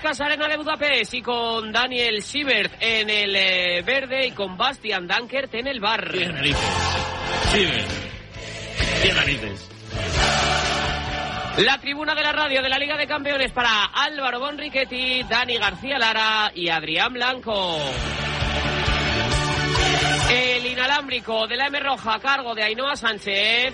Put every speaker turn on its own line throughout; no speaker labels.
Puskás Arena de Budapest y con Daniel Siebert en el verde y con Bastian Dankert en el bar.
¡Qué narices! Siebert. ¡Qué narices!
La tribuna de la radio de la Liga de Campeones para Álvaro Bonrichetti, Dani García Lara y Adrián Blanco. El inalámbrico de la M Roja a cargo de Ainhoa Sánchez.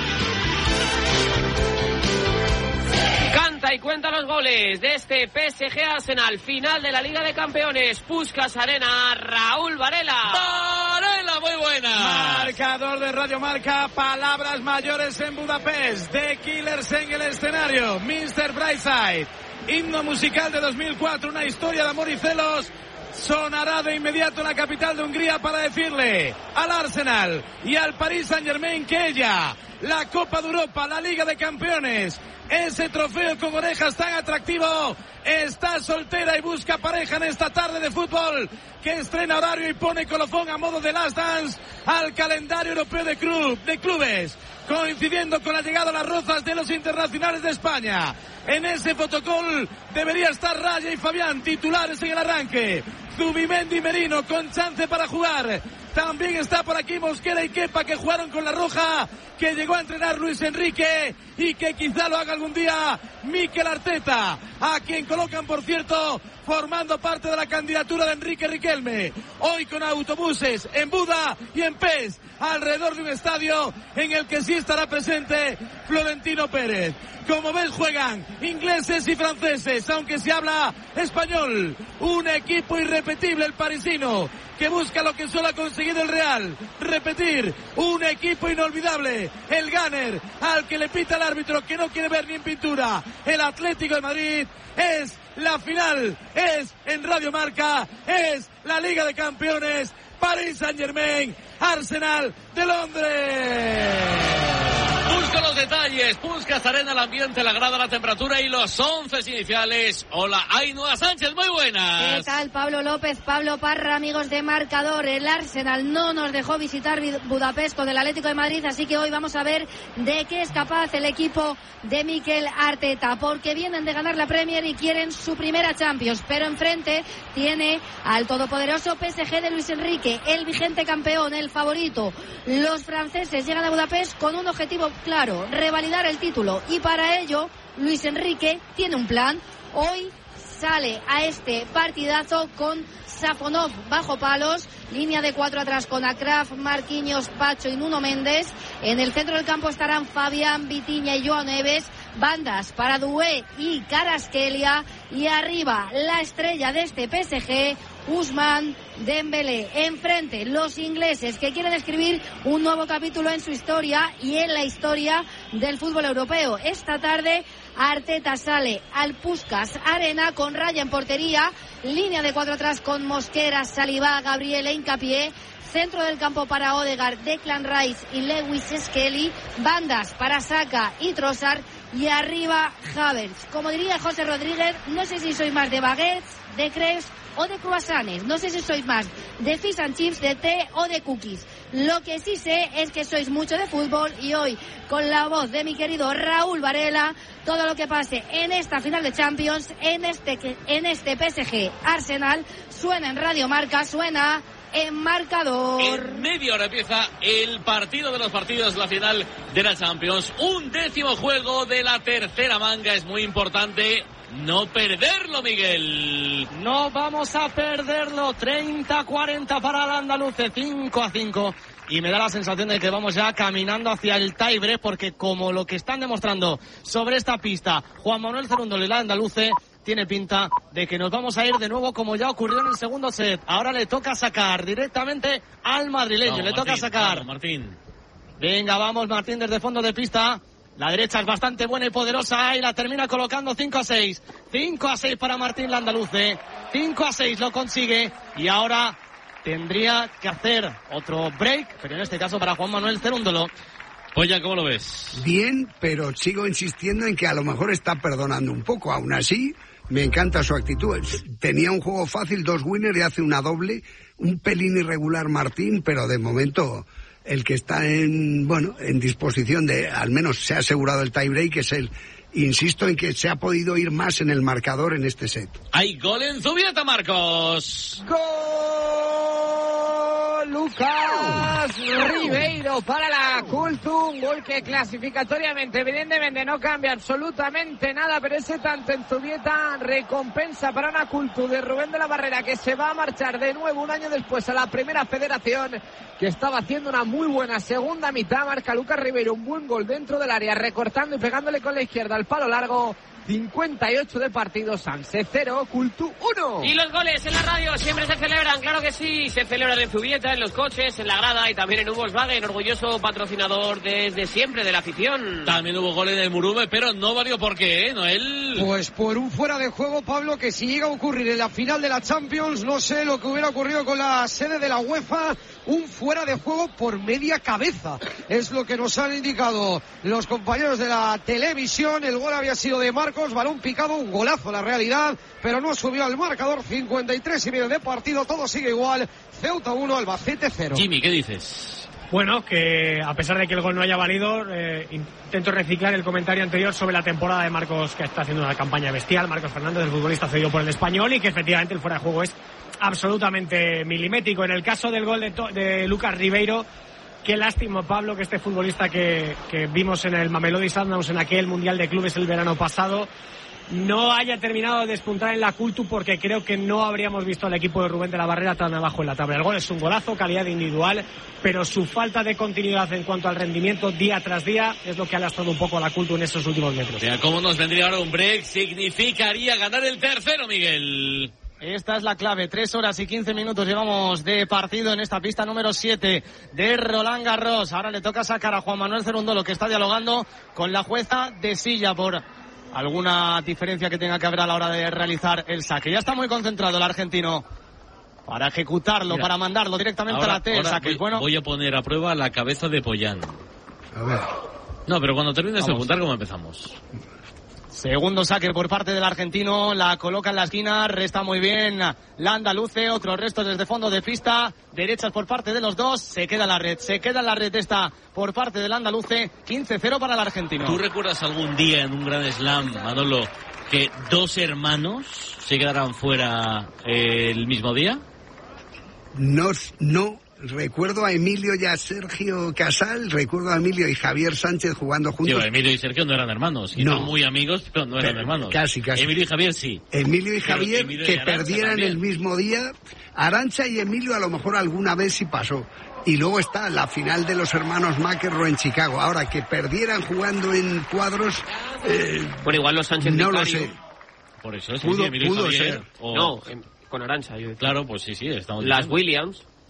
Canta y cuenta los goles de este PSG Arsenal, final de la Liga de Campeones. Puskás Arena, Raúl Varela.
¡Varela, muy buena!
Marcador de Radio Marca, palabras mayores en Budapest. The Killers en el escenario. Mr. Brightside, himno musical de 2004, una historia de amor y celos. Sonará de inmediato en la capital de Hungría para decirle al Arsenal y al Paris Saint-Germain que ella, la Copa de Europa, la Liga de Campeones, ese trofeo con orejas tan atractivo, está soltera y busca pareja en esta tarde de fútbol que estrena horario y pone colofón a modo de Last Dance al calendario europeo de clubes, coincidiendo con la llegada a las rozas de los internacionales de España. En ese fotocall debería estar Raya y Fabián, titulares en el arranque. Zubimendi y Merino con chance para jugar. También está por aquí Mosquera y Kepa, que jugaron con la roja, que llegó a entrenar Luis Enrique y que quizá lo haga algún día Mikel Arteta, a quien colocan, por cierto, formando parte de la candidatura de Enrique Riquelme. Hoy con autobuses en Buda y en Pest, alrededor de un estadio en el que sí estará presente Florentino Pérez. Como ves, juegan ingleses y franceses, aunque se habla español. Un equipo irrepetible, el parisino, que busca lo que solo ha conseguido el Real: repetir. Un equipo inolvidable, el Gunner, al que le pita el árbitro, que no quiere ver ni en pintura el Atlético de Madrid. Es la final, es en Radio Marca, es la Liga de Campeones. Paris Saint-Germain, Arsenal de Londres.
Busco los detalles. Puskás Arena, el ambiente, la grada, la temperatura y los 11 iniciales. Hola, Ainhoa Sánchez, muy buenas.
¿Qué tal, Pablo López, Pablo Parra, amigos de Marcador? El Arsenal no nos dejó visitar Budapest con el Atlético de Madrid, así que hoy vamos a ver de qué es capaz el equipo de Mikel Arteta, porque vienen de ganar la Premier y quieren su primera Champions, pero enfrente tiene al todopoderoso PSG de Luis Enrique, el vigente campeón, el favorito. Los franceses llegan a Budapest con un objetivo claro: revalidar el título, y para ello Luis Enrique tiene un plan. Hoy sale a este partidazo con Safonov bajo palos, línea de 4 atrás con Akraf, Marquinhos, Pacho y Nuno Méndez. En el centro del campo estarán Fabián, Vitinha y Joao Neves. Bandas para Doué y Kvaratskhelia, y arriba la estrella de este PSG, Ousmane Dembélé. Enfrente los ingleses, que quieren escribir un nuevo capítulo en su historia y en la historia del fútbol europeo. Esta tarde Arteta sale al Puskás Arena con Raya en portería, línea de 4 atrás con Mosquera, Saliba, Gabriel e Hincapié. Centro del campo para Odegaard, Declan Rice y Lewis Skelly. Bandas para Saka y Trossard. Y arriba Havertz. Como diría José Rodríguez, no sé si sois más de baguettes, de crepes o de croissants. No sé si sois más de fish and chips, de té o de cookies. Lo que sí sé es que sois mucho de fútbol, y hoy, con la voz de mi querido Raúl Varela, todo lo que pase en esta final de Champions, en este PSG Arsenal, suena en Radio Marca, suena en Marcador.
En media hora empieza el partido de los partidos, la final de la Champions. 11º juego de la tercera manga. Es muy importante no perderlo, Miguel.
No vamos a perderlo. 30-40 para el andaluce, 5-5. Y me da la sensación de que vamos ya caminando hacia el tie-break, porque como lo que están demostrando sobre esta pista Juan Manuel Cerúndolo y la andaluce, tiene pinta de que nos vamos a ir de nuevo como ya ocurrió en el segundo set. Ahora le toca sacar directamente al madrileño.
Vamos,
le
Martín,
toca sacar.
vamos, Martín.
Venga, vamos, Martín, desde fondo de pista. La derecha es bastante buena y poderosa y la termina colocando 5-6. 5-6 para Martín Landaluce. 5-6 lo consigue, y ahora tendría que hacer otro break, pero en este caso para Juan Manuel Cerúndolo.
Oye, ¿cómo lo ves?
Bien, pero sigo insistiendo en que a lo mejor está perdonando un poco. Aún así, me encanta su actitud. Tenía un juego fácil, 2 winners, y hace una doble. Un pelín irregular Martín, pero de momento el que está en disposición de, al menos se ha asegurado el tiebreak, es él. insisto en que se ha podido ir más en el marcador en este set.
Hay gol en Zubieta, Marcos.
¡Gol! Lucas Ribeiro para la Cultu, un gol que clasificatoriamente evidentemente no cambia absolutamente nada, pero ese tanto en Zubieta recompensa para una Cultu de Rubén de la Barrera, que se va a marchar de nuevo un año después a la Primera Federación, que estaba haciendo una muy buena segunda mitad. Marca Lucas Ribeiro un buen gol dentro del área, recortando y pegándole con la izquierda al palo largo. 58 de partido, Sanse 0, Cultu 1.
Y los goles en la radio siempre se celebran, claro que sí, se celebran en Zubieta, en los coches, en la grada y también en un Volkswagen, orgulloso patrocinador desde siempre de la afición.
También hubo gol en el Murume, pero no valió por qué, Noel.
Pues por un fuera de juego, Pablo, que si llega a ocurrir en la final de la Champions, no sé lo que hubiera ocurrido con la sede de la UEFA, un fuera de juego por media cabeza. Es lo que nos han indicado los compañeros de la televisión. El gol había sido de Marcos, balón picado, un golazo la realidad, pero no subió al marcador. 53,5 de partido, todo sigue igual. Ceuta 1, Albacete 0.
Jimmy, ¿qué dices?
Bueno, que a pesar de que el gol no haya valido, intento reciclar el comentario anterior sobre la temporada de Marcos, que está haciendo una campaña bestial. Marcos Fernández, el futbolista cedido por el Español, y que efectivamente el fuera de juego es absolutamente milimétrico. En el caso del gol de Lucas Ribeiro, qué lástima, Pablo, que este futbolista que vimos en el Mamelodi Sundowns en aquel Mundial de Clubes el verano pasado no haya terminado de despuntar en la Cultu, porque creo que no habríamos visto al equipo de Rubén de la Barrera tan abajo en la tabla. El gol es un golazo, calidad individual, pero su falta de continuidad en cuanto al rendimiento día tras día es lo que ha lastrado un poco a la Cultu en esos últimos metros.
Mira, ¿cómo nos vendría ahora un break? Significaría ganar el tercero, Miguel.
Esta es la clave, 3 horas y 15 minutos llevamos de partido en esta pista número 7 de Roland Garros. Ahora le toca sacar a Juan Manuel Cerúndolo, que está dialogando con la jueza de silla por alguna diferencia que tenga que haber a la hora de realizar el saque. Ya está muy concentrado el argentino para ejecutarlo, mira, para mandarlo directamente a la T.
Voy a poner a prueba la cabeza de Pollán.
A ver.
No, pero cuando termines de preguntar, ¿cómo empezamos?
Segundo saque por parte del argentino, la coloca en la esquina, resta muy bien la andaluce, otros restos desde fondo de pista, derechas por parte de los dos, se queda en la red esta por parte del andaluce, 15-0 para el argentino.
¿Tú recuerdas algún día en un Grand Slam, Manolo, que dos hermanos se quedaran fuera el mismo día?
No. Recuerdo a Emilio y a Sergio Casal, recuerdo a Emilio y Javier Sánchez jugando juntos.
Tío, Emilio y Sergio no eran hermanos, no muy amigos, pero no eran hermanos.
Casi.
Emilio y Javier sí.
Emilio y Javier, Emilio que y perdieran también el mismo día. Arantxa y Emilio a lo mejor alguna vez sí pasó. Y luego está la final de los hermanos McEnroe en Chicago. Ahora, que perdieran jugando en cuadros...
bueno, igual los Sánchez
no
Vicario.
Lo sé.
Por eso sí,
pudo ser.
No, con Arantxa.
Claro, pues sí, estamos
las diciendo.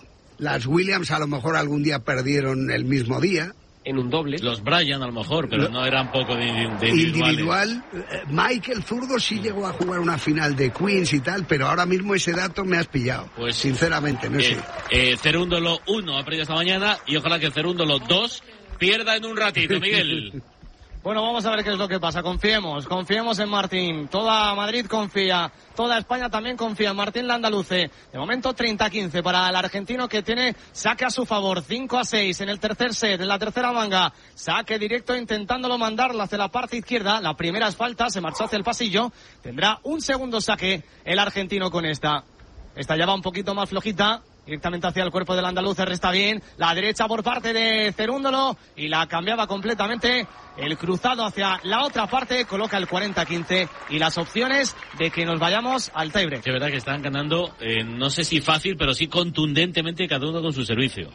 Las Williams a lo mejor algún día perdieron el mismo día.
En un doble.
Los Bryan a lo mejor, pero no eran poco de
individual. Michael Zurdo sí llegó a jugar una final de Queens y tal, pero ahora mismo ese dato me has pillado. Pues sinceramente, no sé.
Cerúndolo 1 ha perdido esta mañana y ojalá que Cerúndolo 2 pierda en un ratito, Miguel.
Bueno, vamos a ver qué es lo que pasa. Confiemos en Martín. Toda Madrid confía, toda España también confía en Martín Landaluce. De momento 30-15 para el argentino, que tiene saque a su favor, 5-6 en el tercer set, en la tercera manga. Saque directo intentándolo mandar hacia la parte izquierda. La primera es falta, se marchó hacia el pasillo. Tendrá un segundo saque el argentino con esta. Esta ya va un poquito más flojita. Directamente hacia el cuerpo del andaluz, resta bien. La derecha por parte de Cerúndolo y la cambiaba completamente. El cruzado hacia la otra parte coloca el 40-15 y las opciones de que nos vayamos al tiebreak.
Es verdad que están ganando, no sé si fácil, pero sí contundentemente, cada uno con su servicio.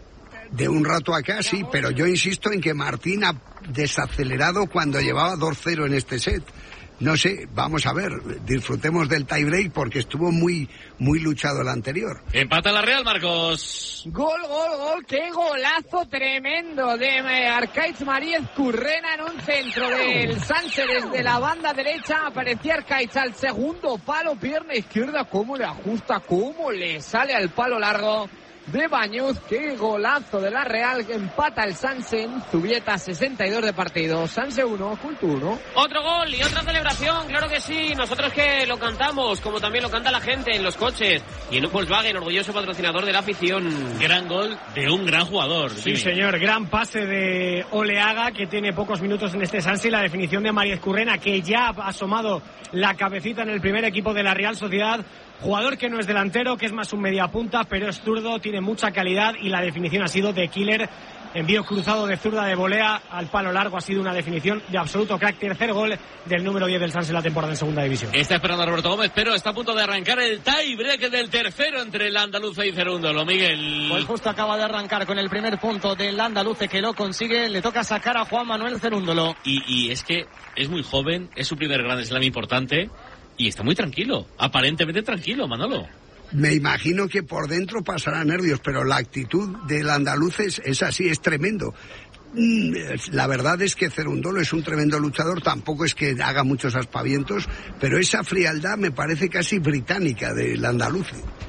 De un rato acá sí, pero yo insisto en que Martín ha desacelerado cuando llevaba 2-0 en este set. No sé, vamos a ver, disfrutemos del tiebreak porque estuvo muy luchado el anterior.
Empata la Real, Marcos.
Gol, qué golazo tremendo de Arcaiz Maríez Currena en un centro del Sánchez desde la banda derecha. Aparecía Arcaiz al segundo palo, pierna izquierda, cómo le ajusta, cómo le sale al palo largo. de Bañuz. Qué golazo de la Real, que empata el Sanse en Zubieta, 62 de partido. Sanse 1, Culto 1.
Otro gol y otra celebración, claro que sí. Nosotros que lo cantamos, como también lo canta la gente en los coches. Y en un Volkswagen, orgulloso patrocinador de la afición.
Gran gol de un gran jugador.
Sí, señor. Gran pase de Oleaga, que tiene pocos minutos en este Sanse. Y la definición de María Escurrena, que ya ha asomado la cabecita en el primer equipo de la Real Sociedad. Jugador que no es delantero, que es más un mediapunta, pero es zurdo, tiene mucha calidad y la definición ha sido de killer. Envío cruzado de zurda de volea al palo largo, ha sido una definición de absoluto crack. Tercer gol del número 10 del Sanse en la temporada en segunda división.
Está esperando a Roberto Gómez, pero está a punto de arrancar el tie break del tercero entre el Andaluce y Cerúndolo. Miguel.
Pues justo acaba de arrancar con el primer punto del Andaluce, que lo consigue. Le toca sacar a Juan Manuel Cerúndolo.
Y es que es muy joven, es su primer Grand Slam importante y está muy tranquilo, aparentemente tranquilo, Manolo.
Me imagino que por dentro pasará nervios, pero la actitud del andaluz es así, es tremendo. La verdad es que Cerúndolo es un tremendo luchador, tampoco es que haga muchos aspavientos, pero esa frialdad me parece casi británica del andaluz.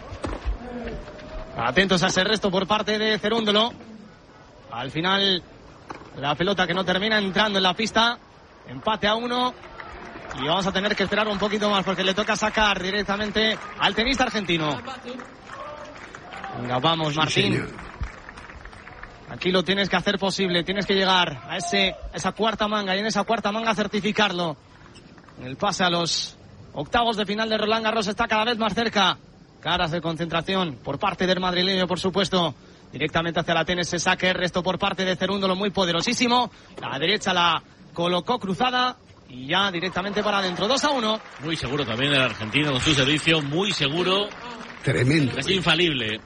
Atentos a ese resto por parte de Cerúndolo. Al final, la pelota que no termina entrando en la pista. Empate a 1. Y vamos a tener que esperar un poquito más porque le toca sacar directamente al tenista argentino. Venga, vamos, Martín.
Sí,
aquí lo tienes que hacer posible. Tienes que llegar a esa cuarta manga y en esa cuarta manga certificarlo. El pase a los octavos de final de Roland Garros está cada vez más cerca. Caras de concentración por parte del madrileño, por supuesto. Directamente hacia la tenis se saque. Resto por parte de Cerúndolo, muy poderosísimo. La derecha la colocó cruzada. Y ya directamente para adentro, 2-1.
Muy seguro también el argentino con su servicio, muy seguro.
Tremendo.
Es infalible.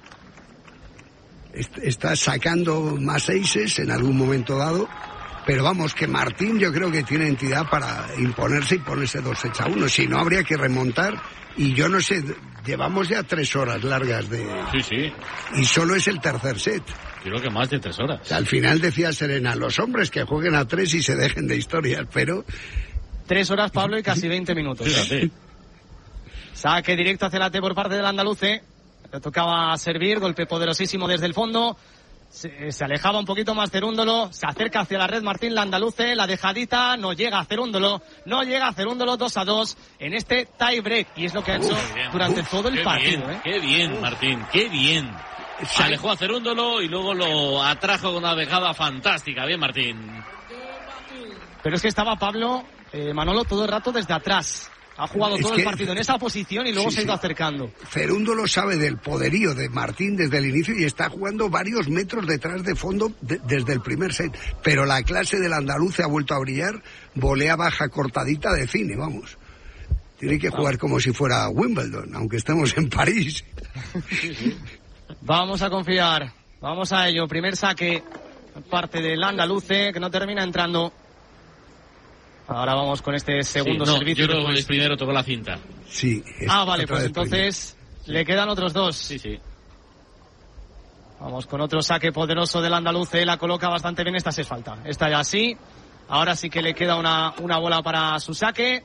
Está sacando más aces en algún momento dado. Pero vamos, que Martín yo creo que tiene entidad para imponerse y ponerse 2-1. Si no, habría que remontar. Y yo no sé, llevamos ya 3 horas largas de...
Sí.
Y solo es el tercer set.
Creo que más de 3 horas.
O sea, al final decía Serena, los hombres que jueguen a 3 y se dejen de historias, pero...
3 horas, Pablo, y casi 20 minutos.
Fíjate.
Saque directo hacia la T por parte del andaluce. Le tocaba servir, golpe poderosísimo desde el fondo. Se alejaba un poquito más Cerúndolo. Se acerca hacia la red Martín Landaluce. La dejadita no llega a Cerúndolo. 2-2 en este tie break. Y es lo que ha hecho durante todo el partido.
Qué bien, Martín, qué bien. Se alejó a Cerúndolo y luego lo atrajo con una dejada fantástica. Bien, Martín.
Pero es que estaba Pablo, Manolo, todo el rato desde atrás. Ha jugado todo el partido en esa posición y luego se ha ido acercando.
Cerúndolo sabe del poderío de Martín desde el inicio y está jugando varios metros detrás de fondo desde el primer set. Pero la clase del andaluz ha vuelto a brillar, volea baja cortadita de cine, vamos. Tiene que jugar como si fuera Wimbledon, aunque estemos en París.
Vamos a confiar, vamos a ello. Primer saque, parte del andaluce, que no termina entrando. Ahora vamos con este segundo servicio.
Yo creo que el primero tocó la cinta.
Sí.
Vale, pues entonces le quedan otros 2.
Sí.
Vamos con otro saque poderoso del andaluce. La coloca bastante bien. Esta sí es falta. Esta ya sí. Ahora sí que le queda una bola para su saque.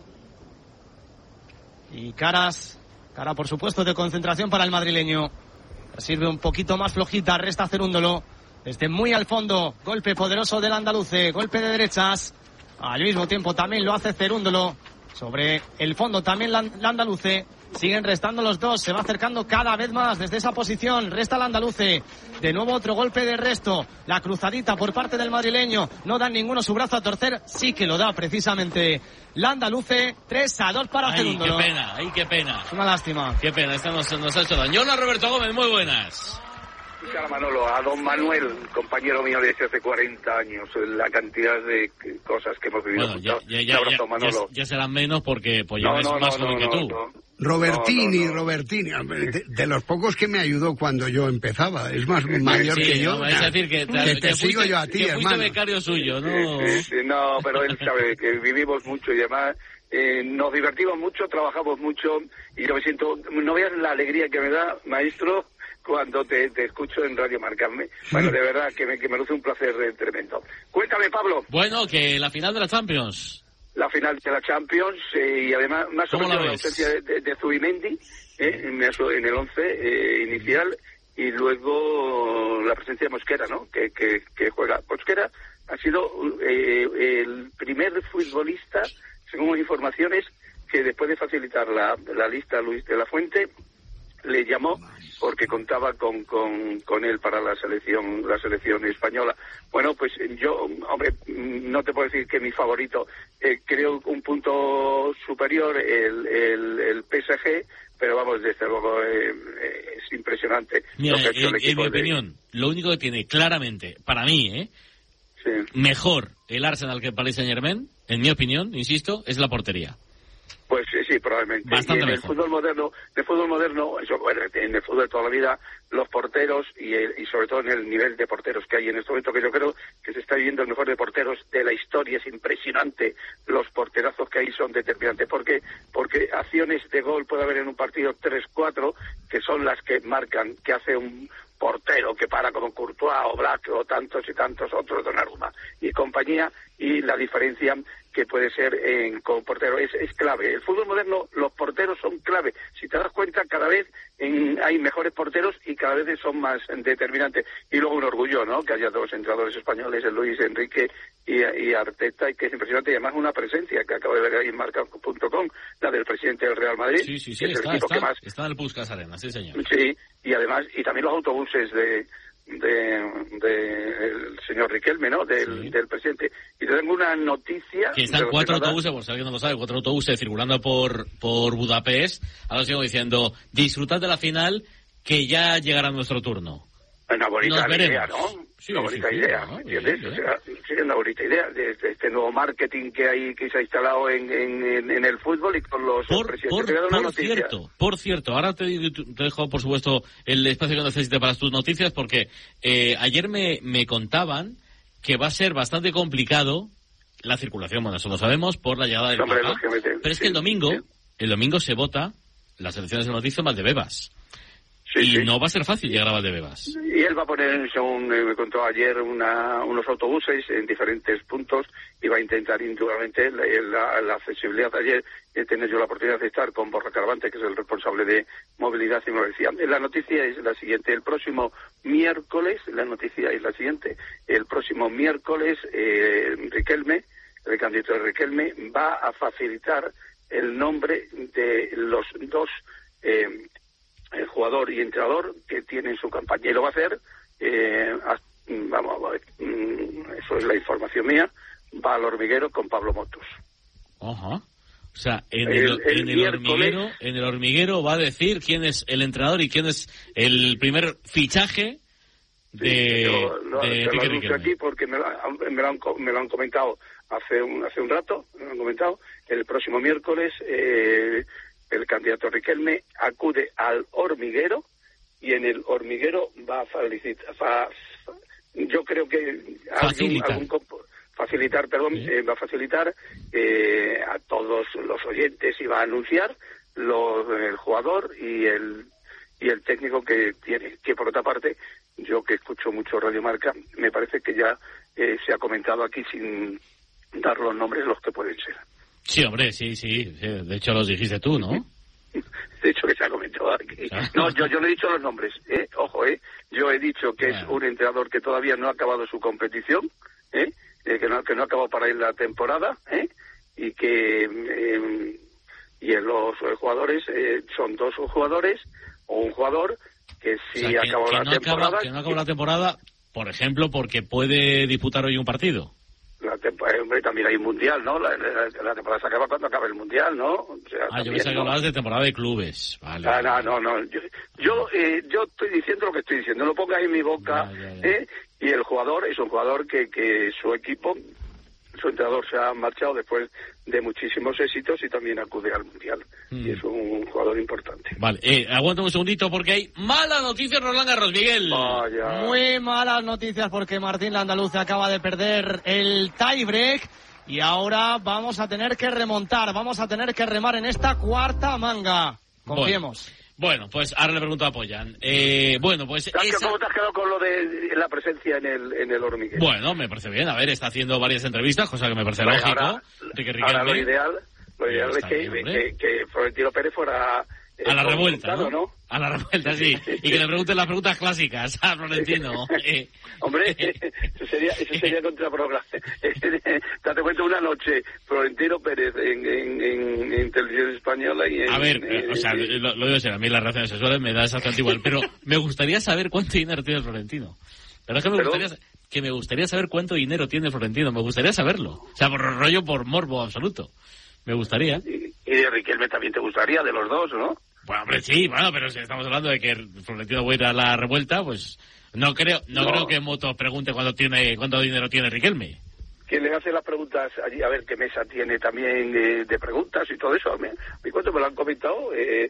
Y cara por supuesto de concentración para el madrileño. Sirve un poquito más flojita. Resta Cerúndolo. Desde muy al fondo. Golpe poderoso del andaluce. Golpe de derechas. Al mismo tiempo también lo hace Cerúndolo. Sobre el fondo también la andaluce. Siguen restando los 2. Se va acercando cada vez más desde esa posición. Resta el andaluce. De nuevo otro golpe de resto. La cruzadita por parte del madrileño. No dan ninguno su brazo a torcer. Sí que lo da precisamente la andaluce. 3-2 para Cerúndolo.
Qué pena.
Es una lástima.
Qué pena. Esta nos ha hecho daño. Hola, Roberto Gómez. Muy buenas.
A Manolo, a don Manuel, compañero mío desde hace 40 años, la cantidad de cosas que hemos vivido.
Bueno, ya serán menos porque pues ya es más joven que tú.
Robertini, de los pocos que me ayudó cuando yo empezaba, es más mayor que yo.
Es decir, que
te sigo yo a ti, hermano.
Fuiste becario suyo, ¿no?
No, pero él sabe que vivimos mucho y además nos divertimos mucho, trabajamos mucho y yo me siento, no veas la alegría que me da, maestro, cuando te escucho en Radio Marcarme. Bueno, de verdad que me luce un placer tremendo. Cuéntame, Pablo.
Bueno, que la final de la Champions.
La final de la Champions y además más o menos la ausencia de Zubimendi en el 11 inicial y luego la presencia de Mosquera, ¿no? Que juega. Mosquera ha sido el primer futbolista, según informaciones, que después de facilitar la lista a Luis de la Fuente, le llamó porque contaba con él para la selección española. Bueno, pues yo, hombre, no te puedo decir que mi favorito, creo un punto superior el PSG, pero vamos, desde luego es impresionante.
Mira, en mi opinión, lo único que tiene claramente, para mí,
sí,
mejor el Arsenal que el Paris Saint-Germain, en mi opinión, insisto, es la portería.
Pues sí, probablemente.
Bastante
y en
mejor.
el fútbol moderno, eso, bueno, en el fútbol de toda la vida, los porteros y sobre todo en el nivel de porteros que hay en este momento, que yo creo que se está viviendo el mejor de porteros de la historia, es impresionante. Los porterazos que hay son determinantes. Porque acciones de gol puede haber en un partido 3-4, que son las que marcan, que hace un portero que para como Courtois o Black o tantos y tantos otros, Donnarumma y compañía, y la diferencia que puede ser con portero es clave. El fútbol moderno, los porteros son clave. Si te das cuenta, cada vez hay mejores porteros y cada vez son más determinantes. Y luego un orgullo, ¿no?, que haya dos entrenadores españoles, el Luis Enrique y Arteta, y que es impresionante. Y además una presencia que acabo de ver ahí en marca.com, la del presidente del Real Madrid.
Sí,
que es el equipo que más...
está en el Puskás Arena, sí, señor.
Sí, y además, y también los autobuses del señor Riquelme, ¿no?, del presidente. Y te tengo una noticia...
Que están 4 autobuses, por si alguien no lo sabe, 4 autobuses circulando por Budapest. Ahora sigo diciendo, disfrutad de la final, que ya llegará nuestro turno.
Una bonita idea, ¿no?
Sí,
una bonita idea,
¿no?
¿entiendes?
Bien.
O sea, sí, una bonita idea de este nuevo marketing que se ha instalado en el fútbol y con los presidentes.
Por cierto, ahora te dejo, por supuesto, el espacio que necesites para tus noticias, porque ayer me contaban que va a ser bastante complicado la circulación, bueno, eso lo sabemos, por la llegada del Papa, pero es que el domingo se vota las elecciones del Madrid en Valdebebas. Y no va a ser fácil llegar a Valdebebas.
Y él va a poner, según me contó ayer, unos autobuses en diferentes puntos y va a intentar indudablemente la accesibilidad. Ayer he tenido yo la oportunidad de estar con Borja Caravante, que es el responsable de movilidad, y me lo decía. La noticia es la siguiente: el próximo miércoles, el próximo miércoles Riquelme, el candidato de Riquelme, va a facilitar el nombre de los dos el jugador y entrenador que tiene en su campaña, y lo va a hacer, vamos a ver, eso es la información mía, va al Hormiguero con Pablo Motos.
Ajá. O sea, en el hormiguero va a decir quién es el entrenador y quién es el primer fichaje de
Riquelme. Aquí porque me lo han comentado hace un rato, me lo han comentado. El próximo miércoles el candidato Riquelme acude al Hormiguero y en el Hormiguero va a yo creo que va a facilitar a todos los oyentes, y va a anunciar el jugador y el técnico que tiene, que por otra parte, yo que escucho mucho Radio Marca, me parece que ya se ha comentado aquí sin dar los nombres los que pueden ser.
Sí, hombre, sí. De hecho, los dijiste tú, ¿no?
De hecho, que se ha comentado aquí. No, yo no he dicho los nombres, ojo, yo he dicho que es un entrenador que todavía no ha acabado su competición, que no ha acabado para ir la temporada, y que los jugadores son dos jugadores o un jugador que sí acabó la temporada.
Que no acabó la temporada, por ejemplo, porque puede disputar hoy un partido.
Hombre, también hay un mundial, ¿no? La temporada se acaba cuando acabe el mundial, ¿no? O sea,
yo pensaba que hablabas de temporada de clubes. Vale.
No. Yo estoy diciendo lo que estoy diciendo. No lo pongas en mi boca. Ya. Y el jugador es un jugador que su equipo, su entrenador se ha marchado después de muchísimos éxitos y también acude al mundial. Y es un jugador importante.
Vale, aguanta un segundito porque hay malas noticias, Roland Garros, Miguel.
Vaya.
Muy malas noticias porque Martín Landaluz acaba de perder el tiebreak y ahora vamos a tener que remontar, vamos a tener que remar en esta cuarta manga. Confiemos.
Bueno, pues ahora le pregunto a Poyan.
¿Cómo te has quedado con lo de la presencia en el Hormiguero?
Bueno, me parece bien. A ver, está haciendo varias entrevistas, cosa que me parece lógico.
Ahora lo ideal es que Florentino Pérez fuera
A la revuelta, ¿no?
¿no?
A la revuelta, sí. Y que le pregunten las preguntas clásicas a Florentino.
Hombre, eso sería contraprogramado. Te cuento una noche, Florentino Pérez en televisión española y
A ver, o sea, lo digo ser, a mí las relaciones sexuales me da exactamente igual, pero me gustaría saber cuánto dinero tiene Florentino. Pero es que me gustaría saber cuánto dinero tiene Florentino, me gustaría saberlo. O sea, por morbo absoluto. Me gustaría.
Y de Riquelme también te gustaría, de los dos, ¿no?
Bueno, hombre, sí, pero si estamos hablando de que Florentino va a ir a la revuelta, pues no creo que Moto pregunte cuánto dinero tiene Riquelme.
¿Quién le hace las preguntas allí? A ver qué mesa tiene también de preguntas y todo eso. A mí cuánto me lo han comentado,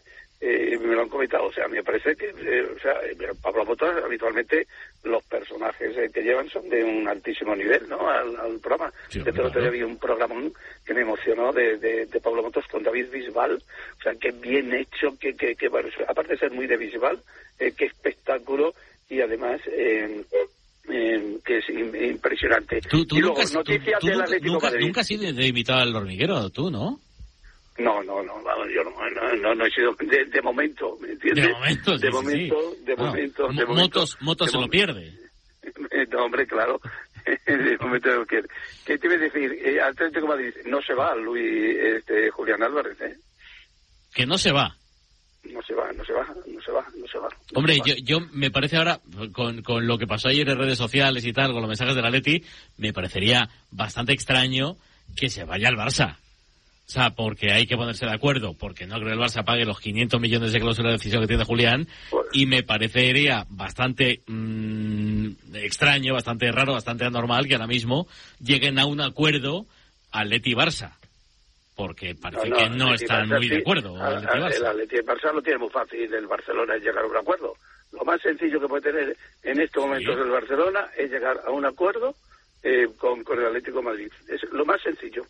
o sea, me parece que, Pablo Motos, habitualmente los personajes que llevan son de un altísimo nivel, ¿no? Al programa. Sí, claro. Había un programa que me emocionó de Pablo Motos con David Bisbal, o sea, que bien hecho, que bueno, aparte de ser muy de Bisbal, qué espectáculo, y además que es impresionante.
¿Tú nunca has sido de invitado al hormiguero, tú, no?
No, yo no he sido de momento, ¿me entiendes?
De momento, Motos se lo pierde.
No, hombre, claro. De momento lo pierde. ¿Qué te iba a decir? Atlético de Madrid no se va, Julián Álvarez, ¿eh?
Que no se va.
No se va.
Hombre, yo me parece ahora, con lo que pasó ayer en redes sociales y tal, con los mensajes del Atleti, me parecería bastante extraño que se vaya al Barça. O sea, porque hay que ponerse de acuerdo, porque no creo que el Barça pague los 500 millones de cláusula de decisión que tiene Julián, y me parecería bastante extraño, bastante raro, bastante anormal que ahora mismo lleguen a un acuerdo Atleti-Barça. Porque parece que no están muy de acuerdo.
El Atleti-Barça lo tiene muy fácil, el Barcelona es llegar a un acuerdo. Lo más sencillo que puede tener en estos momentos el Barcelona es llegar a un acuerdo con el Atlético de Madrid. Es lo más sencillo.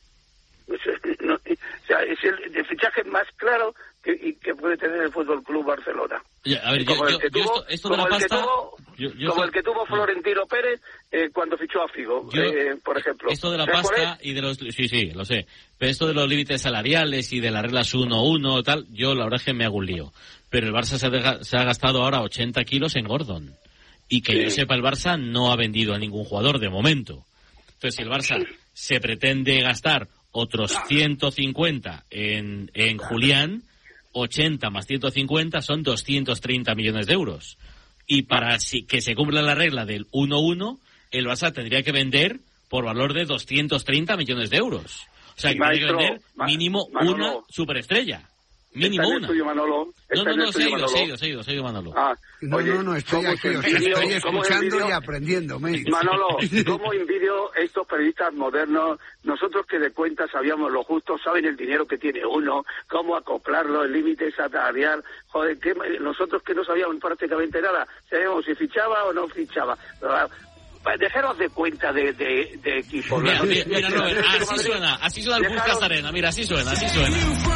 O sea, es el fichaje más claro que puede tener el Fútbol Club Barcelona.
A ver, como el que
tuvo Florentino Pérez cuando fichó a Figo, por ejemplo.
Esto de la pasta y de los... Sí, lo sé. Pero esto de los límites salariales y de las reglas 1-1 tal, yo la verdad es que me hago un lío. Pero el Barça se ha gastado ahora 80 kilos en Gordon. Y que yo sepa, el Barça no ha vendido a ningún jugador de momento. Entonces, si el Barça se pretende gastar otros 150 en Julián, 80 más 150 son 230 millones de euros. Y para que se cumpla la regla del 1-1, el Barça tendría que vender por valor de 230 millones de euros. O sea, que tiene que vender mínimo una superestrella. Mínimo una.
Manolo.
No, se ha ido Manolo.
No, estoy aquí, estoy escuchando y aprendiendo.
Manolo, ¿cómo envidio estos periodistas modernos? Nosotros que de cuentas sabíamos lo justo, saben el dinero que tiene uno, cómo acoplarlo, el límite salarial. Joder, nosotros que no sabíamos prácticamente nada, sabíamos si fichaba o no fichaba. Dejaros de cuenta de equipos.
Mira, Robert, así suena el Puig Arena. Mira, así suena.